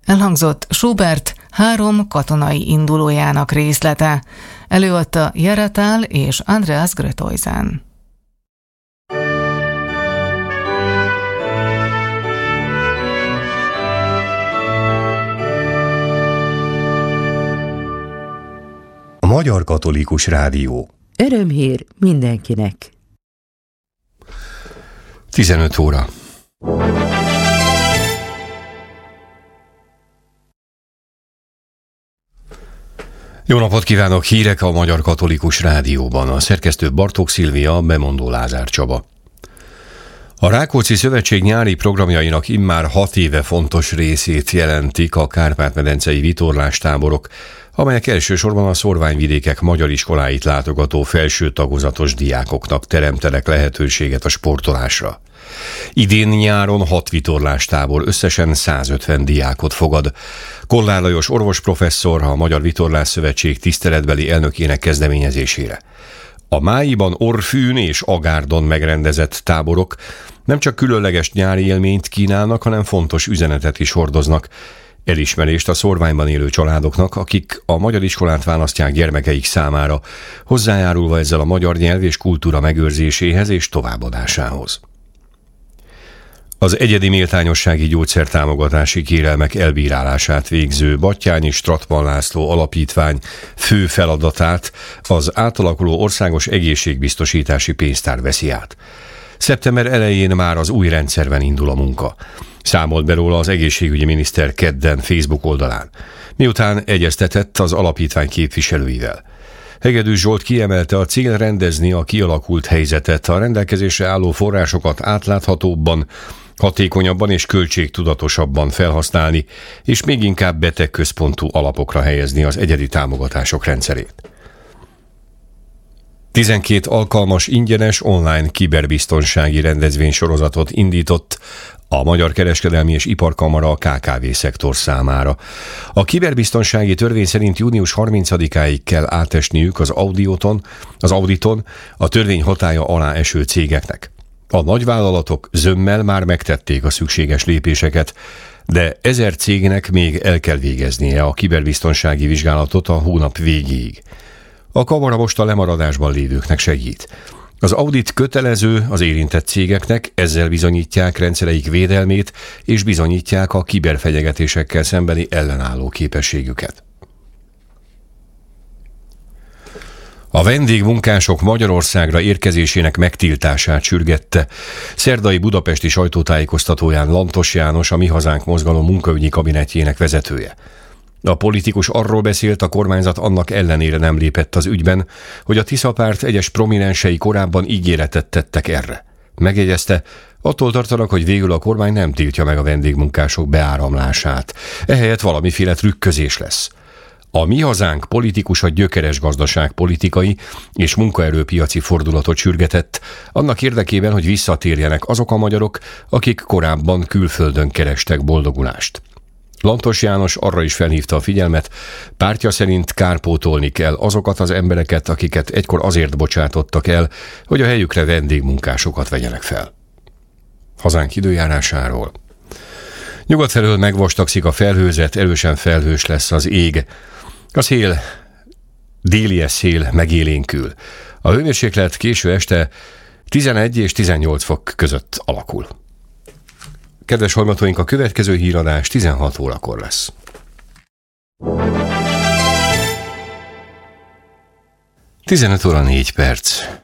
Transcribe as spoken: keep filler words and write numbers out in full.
Elhangzott Schubert három katonai indulójának részlete. Előadta Jeratál és Andreas Gröthuizen. A Magyar Katolikus Rádió. Örömhír mindenkinek. tizenöt óra. Jó napot kívánok, hírek a Magyar Katolikus Rádióban. A szerkesztő Bartók Szilvia, bemondó Lázár Csaba. A Rákóczi Szövetség nyári programjainak immár hat éve fontos részét jelentik a kárpát-medencei vitorlástáborok, amelyek elsősorban a szórványvidékek magyar iskoláit látogató felső tagozatos diákoknak teremtenek lehetőséget a sportolásra. Idén nyáron hat vitorlástábor összesen százötven diákot fogad. Kollár Lajos orvosprofesszor a Magyar Vitorlás Szövetség tiszteletbeli elnökének kezdeményezésére. A máiban Orfűn és Agárdon megrendezett táborok nem csak különleges nyári élményt kínálnak, hanem fontos üzenetet is hordoznak. Elismerést a szórványban élő családoknak, akik a magyar iskolát választják gyermekeik számára, hozzájárulva ezzel a magyar nyelv és kultúra megőrzéséhez és továbbadásához. Az egyedi méltányossági gyógyszertámogatási kérelmek elbírálását végző Batthyány Stratman László Alapítvány fő feladatát az átalakuló országos egészségbiztosítási pénztár veszi át. Szeptember elején már az új rendszerben indul a munka. Számolt be róla az egészségügyi miniszter kedden Facebook oldalán, miután egyeztetett az alapítvány képviselőivel. Hegedűs Zsolt kiemelte, a cél rendezni a kialakult helyzetet, a rendelkezésre álló forrásokat átláthatóbban, hatékonyabban és költségtudatosabban felhasználni, és még inkább betegközpontú alapokra helyezni az egyedi támogatások rendszerét. tizenkét alkalmas ingyenes online kiberbiztonsági rendezvénysorozatot indított a Magyar Kereskedelmi és Iparkamara a ká ká vé szektor számára. A kiberbiztonsági törvény szerint június harmincadikáig kell átesniük az auditon, az auditon a törvény hatálya alá eső cégeknek. A nagyvállalatok zömmel már megtették a szükséges lépéseket, de ezer cégnek még el kell végeznie a kiberbiztonsági vizsgálatot a hónap végéig. A kamara most a lemaradásban lévőknek segít. Az audit kötelező az érintett cégeknek, ezzel bizonyítják rendszereik védelmét, és bizonyítják a kiberfenyegetésekkel szembeni ellenálló képességüket. A vendégmunkások Magyarországra érkezésének megtiltását sürgette szerdai budapesti sajtótájékoztatóján Lantos János, a Mi Hazánk mozgalom munkaügyi kabinetjének vezetője. A politikus arról beszélt, a kormányzat annak ellenére nem lépett az ügyben, hogy a Tisza párt egyes prominensei korábban ígéretet tettek erre. Megjegyezte, attól tartanak, hogy végül a kormány nem tiltja meg a vendégmunkások beáramlását. Ehelyett valamiféle trükközés lesz. A Mi Hazánk politikusa gyökeres gazdaságpolitikai és munkaerőpiaci fordulatot sürgetett, annak érdekében, hogy visszatérjenek azok a magyarok, akik korábban külföldön kerestek boldogulást. Lantos János arra is felhívta a figyelmet, pártja szerint kárpótolni kell azokat az embereket, akiket egykor azért bocsátottak el, hogy a helyükre vendégmunkásokat vegyenek fel. Hazánk időjárásáról. Nyugat felől megvastagszik a felhőzet, erősen felhős lesz az ég. A szél, délies szél megélénkül. A hőmérséklet késő este tizenegy és tizennyolc fok között alakul. Kedves hallgatóink, a következő híradás tizenhat órakor lesz. tizenöt óra négy perc.